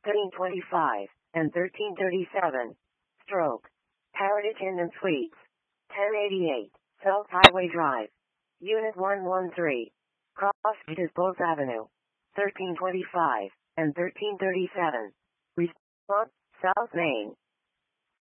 1325 and 1337. Stroke. Heritage Inn and Suites. 1088 South Highway Drive. Unit 113. Cross Dispose Avenue. 1325 and 1337. Response, South Main.